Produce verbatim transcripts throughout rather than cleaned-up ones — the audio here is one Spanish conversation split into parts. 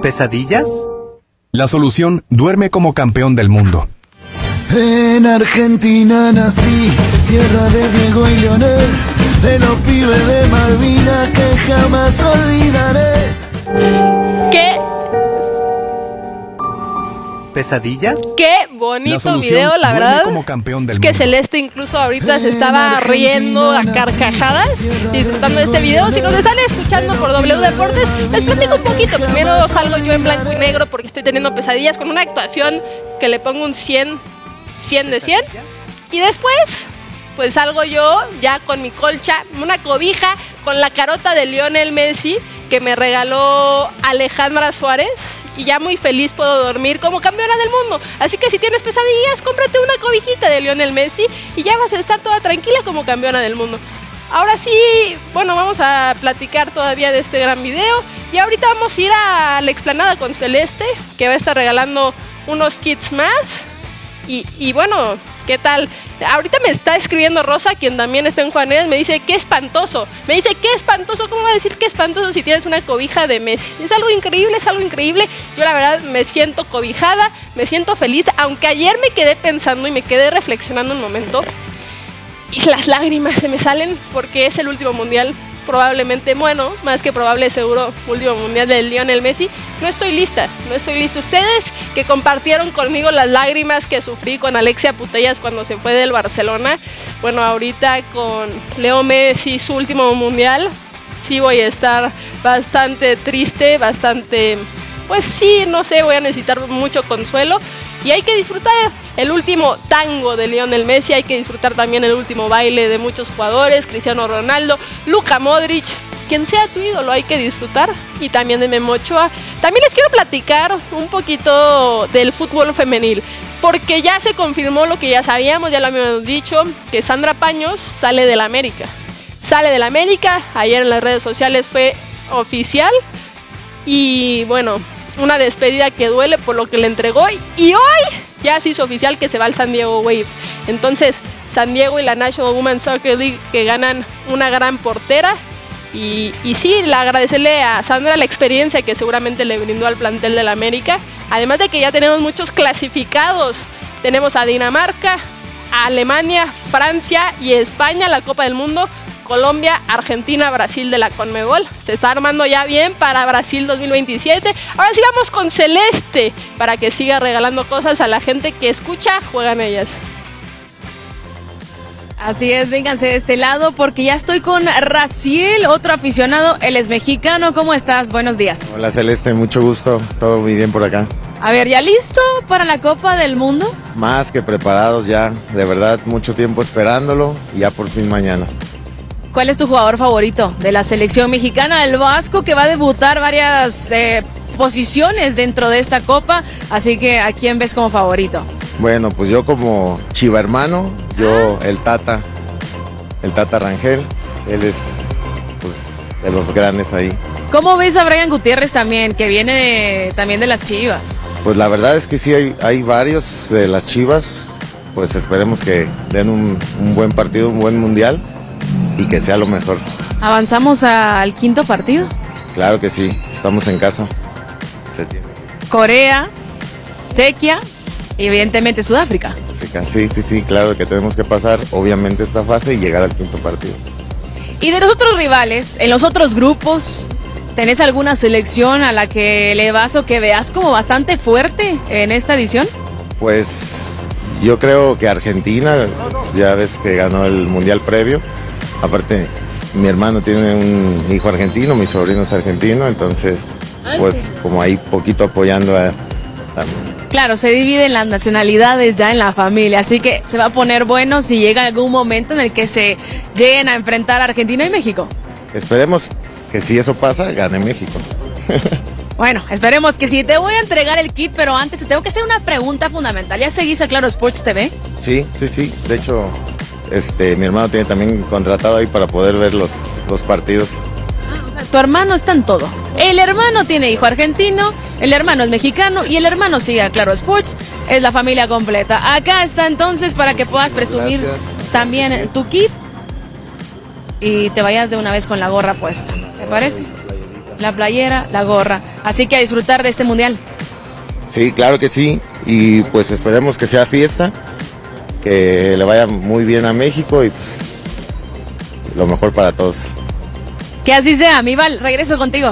¿Pesadillas? La solución duerme como campeón del mundo. En Argentina nací, tierra de Diego y Leonel, de los pibes de Malvinas que jamás olvidaré. ¿Qué? ¿Pesadillas? Qué bonito La video, la verdad. como campeón del Es que mundo. Celeste incluso ahorita se estaba riendo a carcajadas disfrutando de este video. Si nos están escuchando por W Deportes, les platico un poquito. Primero salgo yo en blanco y negro porque estoy teniendo pesadillas con una actuación que le pongo un cien, cien de cien. Y después, pues salgo yo ya con mi colcha, una cobija con la carota de Lionel Messi que me regaló Alejandra Suárez. Y ya muy feliz puedo dormir como campeona del mundo. Así que si tienes pesadillas, cómprate una cobijita de Lionel Messi y ya vas a estar toda tranquila como campeona del mundo. Ahora sí, bueno, vamos a platicar todavía de este gran video. Y ahorita vamos a ir a la explanada con Celeste, que va a estar regalando unos kits más. Y, y bueno, ¿qué tal? Ahorita me está escribiendo Rosa, quien también está en Juanes, me dice, qué espantoso. Me dice, qué espantoso, ¿cómo va a decir qué espantoso si tienes una cobija de Messi? Es algo increíble, es algo increíble. Yo la verdad me siento cobijada, me siento feliz, aunque ayer me quedé pensando y me quedé reflexionando un momento. Y las lágrimas se me salen porque es el último mundial, probablemente, bueno, más que probable, seguro, último mundial de Lionel Messi. No estoy lista, no estoy lista. Ustedes que compartieron conmigo las lágrimas que sufrí con Alexia Putellas cuando se fue del Barcelona, bueno, ahorita con Leo Messi, su último mundial, sí voy a estar bastante triste, bastante, pues sí, no sé, voy a necesitar mucho consuelo. Y hay que disfrutar el último tango de Lionel Messi, hay que disfrutar también el último baile de muchos jugadores, Cristiano Ronaldo, Luka Modric, quien sea tu ídolo, hay que disfrutar. Y también de Memo Ochoa. También les quiero platicar un poquito del fútbol femenil, porque ya se confirmó lo que ya sabíamos, ya lo habíamos dicho, que Sandra Paños sale del América. Sale del América, ayer en las redes sociales fue oficial. Y bueno, una despedida que duele por lo que le entregó. Y hoy ya se hizo oficial que se va al San Diego Wave. Entonces, San Diego y la National Women's Soccer League que ganan una gran portera. Y, y sí, le agradecerle a Sandra la experiencia que seguramente le brindó al plantel del América. Además de que ya tenemos muchos clasificados. Tenemos a Dinamarca, a Alemania, Francia y España, la Copa del Mundo. Colombia, Argentina, Brasil de la Conmebol. Se está armando ya bien para Brasil dos mil veintisiete. Ahora sí vamos con Celeste para que siga regalando cosas a la gente que escucha, juegan ellas. Así es, vénganse de este lado porque ya estoy con Raciel, otro aficionado, él es mexicano. ¿Cómo estás? Buenos días. Hola Celeste, mucho gusto, todo muy bien por acá. A ver, ¿ya listo para la Copa del Mundo? Más que preparados ya, de verdad, mucho tiempo esperándolo y ya por fin mañana. ¿Cuál es tu jugador favorito de la selección mexicana? El Vasco, que va a debutar varias eh, posiciones dentro de esta Copa, así que ¿a quién ves como favorito? Bueno, pues yo como chiva hermano, yo el Tata, el Tata Rangel, él es pues, de los grandes ahí. ¿Cómo ves a Brian Gutiérrez también, que viene de, también de las Chivas? Pues la verdad es que sí, hay, hay varios de las Chivas, pues esperemos que den un, un buen partido, un buen mundial y que sea lo mejor. ¿Avanzamos al quinto partido? Claro que sí, estamos en casa. Se tiene. Corea, Chequia y evidentemente Sudáfrica. Sí, sí, sí, claro que tenemos que pasar obviamente esta fase y llegar al quinto partido. Y de los otros rivales, en los otros grupos, ¿tenés alguna selección a la que le vas o que veas como bastante fuerte en esta edición? Pues yo creo que Argentina, ya ves que ganó el mundial previo. Aparte, mi hermano tiene un hijo argentino, mi sobrino es argentino, entonces, pues como ahí poquito apoyando a, a... Claro, se dividen las nacionalidades ya en la familia, así que se va a poner bueno si llega algún momento en el que se lleguen a enfrentar a Argentina y México. Esperemos que si eso pasa, gane México. Bueno, esperemos que sí. Te voy a entregar el kit, pero antes te tengo que hacer una pregunta fundamental. ¿Ya seguís a Claro Sports T V? Sí, sí, sí. De hecho, este, mi hermano tiene también contratado ahí para poder ver los, los partidos. Ah, o sea, tu hermano está en todo. El hermano tiene hijo argentino, el hermano es mexicano y el hermano sigue a Claro Sports. Es la familia completa. Acá está entonces para que puedas presumir Gracias. También tu kit y te vayas de una vez con la gorra puesta. ¿Te parece? la playera, la gorra. Así que a disfrutar de este mundial. Sí, claro que sí, y pues esperemos que sea fiesta, que le vaya muy bien a México y pues lo mejor para todos. Que así sea, mi Val, regreso contigo.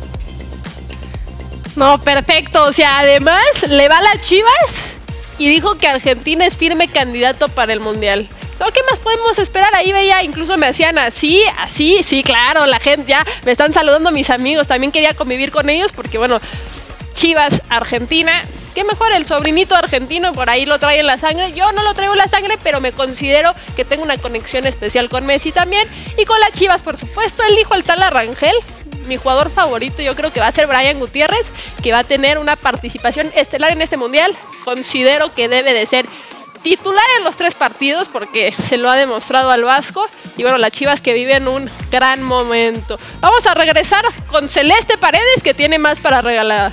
No, perfecto. O sea, además le va a las Chivas y dijo que Argentina es firme candidato para el Mundial. ¿No? ¿Qué más podemos esperar? Ahí veía, incluso me hacían así, así, sí, claro, la gente ya me están saludando mis amigos. También quería convivir con ellos porque, bueno, Chivas, Argentina. Qué mejor, el sobrinito argentino por ahí lo trae en la sangre. Yo no lo traigo en la sangre, pero me considero que tengo una conexión especial con Messi también. Y con las Chivas, por supuesto, él dijo el tal Rangel. Mi jugador favorito yo creo que va a ser Brian Gutiérrez, que va a tener una participación estelar en este mundial. Considero que debe de ser titular en los tres partidos porque se lo ha demostrado al Vasco. Y bueno, las Chivas que viven un gran momento. Vamos a regresar con Celeste Paredes, que tiene más para regalar.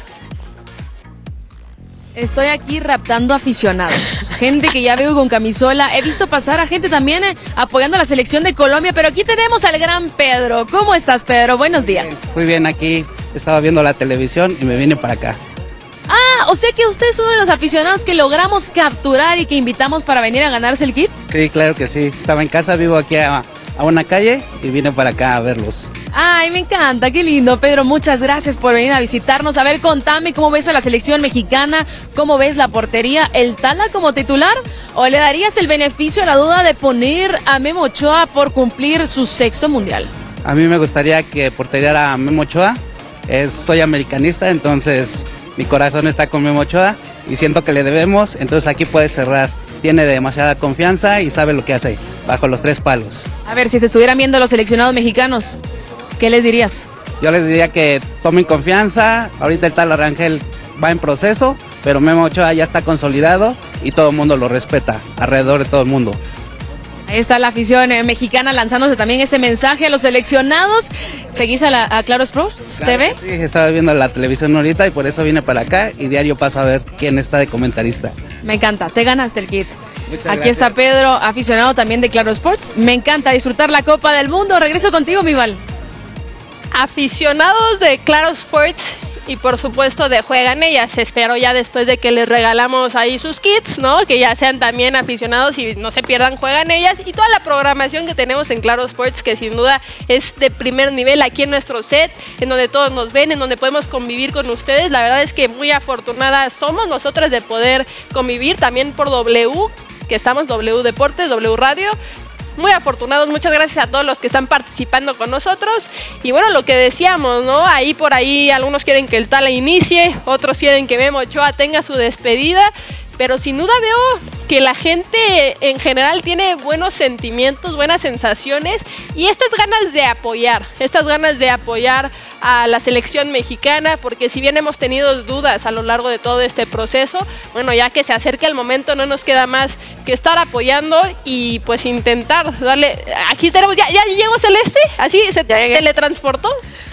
Estoy aquí raptando aficionados, gente que ya veo con camisola, he visto pasar a gente también eh, apoyando a la selección de Colombia, pero aquí tenemos al gran Pedro. ¿Cómo estás, Pedro? Buenos días. Muy bien, aquí estaba viendo la televisión y me vine para acá. Ah, o sea que usted es uno de los aficionados que logramos capturar y que invitamos para venir a ganarse el kit. Sí, claro que sí, estaba en casa, vivo aquí a, a una calle y vine para acá a verlos. Ay, me encanta, qué lindo, Pedro, muchas gracias por venir a visitarnos. A ver, contame cómo ves a la selección mexicana, cómo ves la portería, ¿el Tala como titular? ¿O le darías el beneficio a la duda de poner a Memo Ochoa por cumplir su sexto mundial? A mí me gustaría que porteriara a Memo Ochoa, es, soy americanista, entonces mi corazón está con Memo Ochoa y siento que le debemos, entonces aquí puede cerrar. Tiene demasiada confianza y sabe lo que hace, bajo los tres palos. A ver, si se estuvieran viendo los seleccionados mexicanos, ¿qué les dirías? Yo les diría que tomen confianza, ahorita el tal Rangel va en proceso, pero Memo Ochoa ya está consolidado y todo el mundo lo respeta, alrededor de todo el mundo. Ahí está la afición eh, mexicana lanzándose también ese mensaje a los seleccionados. ¿Seguís a, la, a Claro Sports Claro, T V? Sí, estaba viendo la televisión ahorita y por eso vine para acá y diario paso a ver quién está de comentarista. Me encanta, te ganaste el kit. Muchas Aquí gracias. está Pedro, aficionado también de Claro Sports. Me encanta disfrutar la Copa del Mundo. Regreso contigo, mi Val. Aficionados de Claro Sports y por supuesto de Juegan Ellas. Espero ya después de que les regalamos ahí sus kits, ¿no? Que ya sean también aficionados y no se pierdan Juegan Ellas y toda la programación que tenemos en Claro Sports, que sin duda es de primer nivel aquí en nuestro set, en donde todos nos ven, en donde podemos convivir con ustedes. La verdad es que muy afortunadas somos nosotras de poder convivir también por W, que estamos W Deportes, W Radio. Muy afortunados, muchas gracias a todos los que están participando con nosotros. Y bueno, lo que decíamos, ¿no? Ahí por ahí algunos quieren que el Tala inicie, otros quieren que Memo Ochoa tenga su despedida. Pero sin duda veo que la gente en general tiene buenos sentimientos, buenas sensaciones y estas ganas de apoyar, estas ganas de apoyar a la selección mexicana, porque si bien hemos tenido dudas a lo largo de todo este proceso, bueno, ya que se acerca el momento no nos queda más que estar apoyando y pues intentar darle... Aquí tenemos, ya, ya llegó Celeste, así se teletransportó.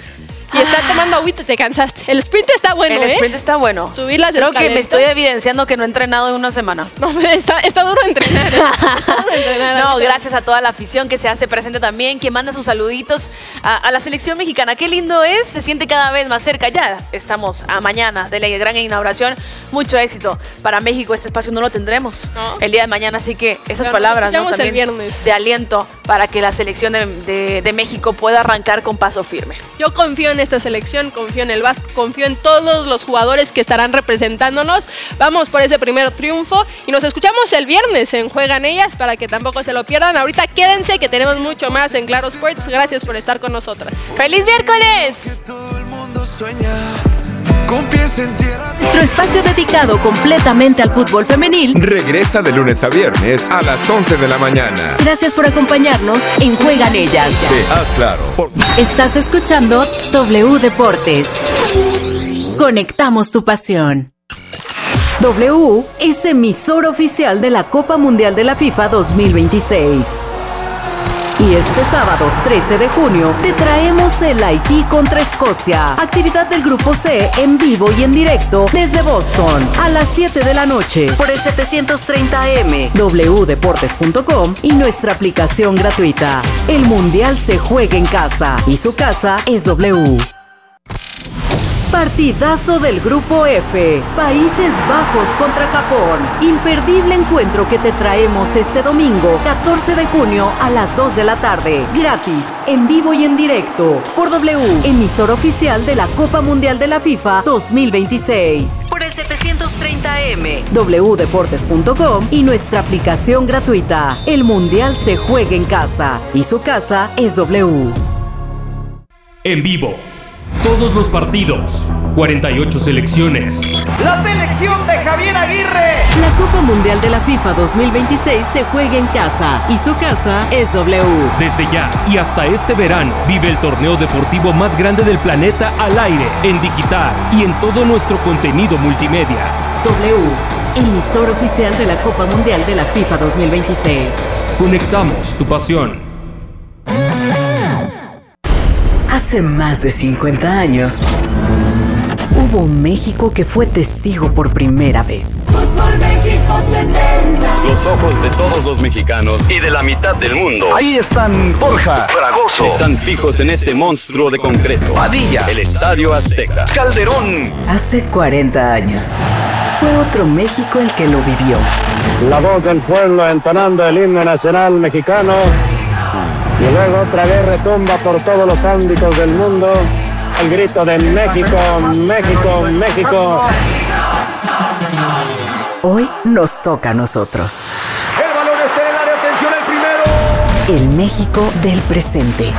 Y está tomando agüita, te cansaste. El sprint está bueno, El ¿eh? sprint está bueno. Subir las Creo que me escaleras. estoy evidenciando que no he entrenado en una semana. No, está, está duro entrenar. ¿eh? Está duro entrenar. No, ahorita. gracias a toda la afición que se hace presente también, que manda sus saluditos a, a la selección mexicana. Qué lindo es, se siente cada vez más cerca. Ya estamos a mañana de la gran inauguración. Mucho éxito para México. Este espacio no lo tendremos ¿No? el día de mañana, así que esas Pero nos palabras, ¿no? escuchamos el También viernes. de aliento para que la selección de, de, de México pueda arrancar con paso firme. Yo confío en esta selección, confío en el Vasco, confío en todos los jugadores que estarán representándonos. Vamos por ese primer triunfo y nos escuchamos el viernes en Juegan Ellas para que tampoco se lo pierdan. Ahorita quédense que tenemos mucho más en Claro Sports. Gracias por estar con nosotras. ¡Feliz miércoles! Todo el mundo sueña con pies en tierra. Nuestro espacio dedicado completamente al fútbol femenil. Regresa de lunes a viernes a las once de la mañana. Gracias por acompañarnos en Juegan Ellas. Te haz claro. Por... Estás escuchando W Deportes. Conectamos tu pasión. W es emisor oficial de la Copa Mundial de la FIFA dos mil veintiséis. Y este sábado, trece de junio, te traemos el Haití contra Escocia. Actividad del Grupo C en vivo y en directo desde Boston a las siete de la noche por el setecientos treinta A M, w deportes punto com y nuestra aplicación gratuita. El Mundial se juega en casa y su casa es W. Partidazo del Grupo F. Países Bajos contra Japón. Imperdible encuentro que te traemos este domingo, catorce de junio a las dos de la tarde. Gratis, en vivo y en directo. Por W, emisor oficial de la Copa Mundial de la FIFA dos mil veintiséis. Por el setecientos treinta A M, doble u deportes punto com y nuestra aplicación gratuita. El Mundial se juega en casa y su casa es W. En vivo, todos los partidos, cuarenta y ocho selecciones. ¡La selección de Javier Aguirre! La Copa Mundial de la FIFA dos mil veintiséis se juega en casa y su casa es W. Desde ya y hasta este verano, vive el torneo deportivo más grande del planeta al aire, en digital y en todo nuestro contenido multimedia. W, emisor oficial de la Copa Mundial de la FIFA dos mil veintiséis. Conectamos tu pasión. Hace más de cincuenta años, hubo un México que fue testigo por primera vez. Fútbol México setenta. Los ojos de todos los mexicanos y de la mitad del mundo. Ahí están Borja, Fragoso. Están fijos en este monstruo de concreto. Padilla, el Estadio Azteca. Calderón. Hace cuarenta años, fue otro México el que lo vivió. La voz del pueblo entonando el himno nacional mexicano. Y luego otra vez retumba por todos los ámbitos del mundo el grito de México, México, México. Hoy nos toca a nosotros. El balón está en el área, atención al primero. El México del presente.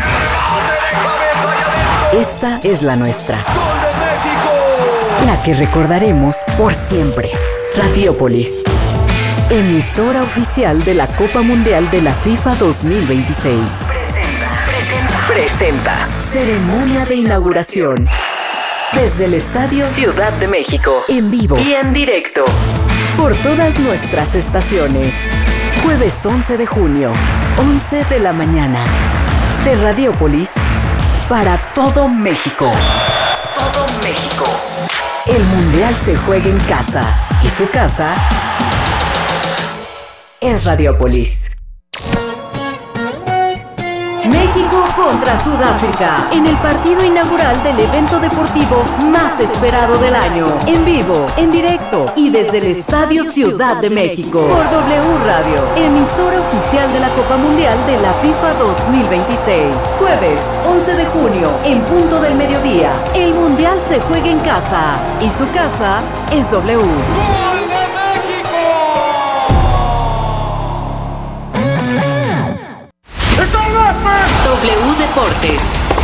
Esta es la nuestra. ¡Gol de México! La que recordaremos por siempre. Radiópolis, emisora oficial de la Copa Mundial de la FIFA dos mil veintiséis. Presenta ceremonia de inauguración desde el Estadio Ciudad de México, en vivo y en directo por todas nuestras estaciones. Jueves once de junio, once de la mañana, de Radiópolis para todo México. Todo México. El Mundial se juega en casa y su casa es Radiópolis. México contra Sudáfrica, en el partido inaugural del evento deportivo más esperado del año. En vivo, en directo y desde el Estadio Ciudad de México. Por W Radio, emisora oficial de la Copa Mundial de la FIFA dos mil veintiséis. Jueves, once de junio, en punto del mediodía. El Mundial se juega en casa y su casa es W. W Deportes.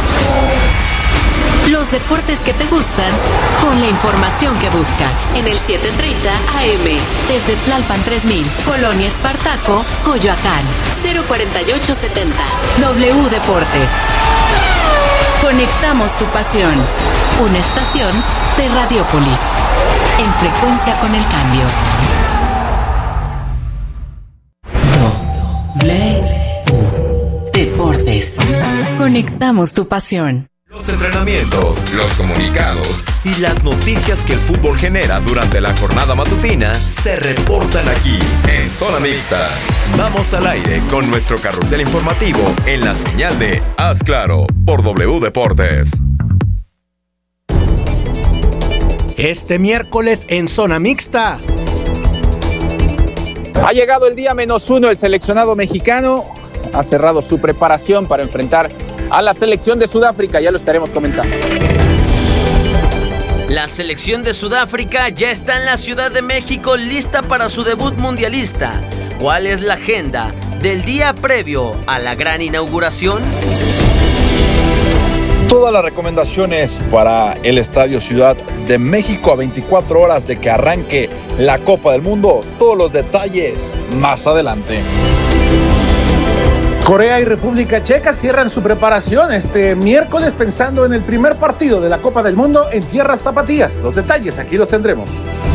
Los deportes que te gustan con la información que buscas. En el siete treinta A M. Desde Tlalpan tres mil, Colonia Espartaco, Coyoacán. cero cuarenta y ocho setenta. W Deportes. Conectamos tu pasión. Una estación de Radiópolis. En frecuencia con el cambio. W Deportes. Conectamos tu pasión. Los entrenamientos, los comunicados y las noticias que el fútbol genera durante la jornada matutina se reportan aquí en Zona Mixta. Vamos al aire con nuestro carrusel informativo en la señal de Haz Claro por W Deportes. Este miércoles en Zona Mixta. Ha llegado el día menos uno, el seleccionado mexicano ha cerrado su preparación para enfrentar a la selección de Sudáfrica, ya lo estaremos comentando. La selección de Sudáfrica ya está en la Ciudad de México lista para su debut mundialista. ¿Cuál es la agenda del día previo a la gran inauguración? Todas las recomendaciones para el Estadio Ciudad de México a veinticuatro horas de que arranque la Copa del Mundo. Todos los detalles más adelante. Corea y República Checa cierran su preparación este miércoles pensando en el primer partido de la Copa del Mundo en tierras tapatías. Los detalles aquí los tendremos.